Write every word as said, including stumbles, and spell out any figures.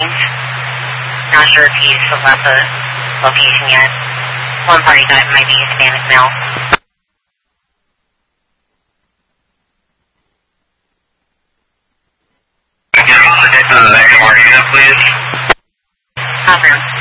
Not sure if he's left the location yet. One party thought it might be Hispanic male. Uh, Martina, please. Confirm.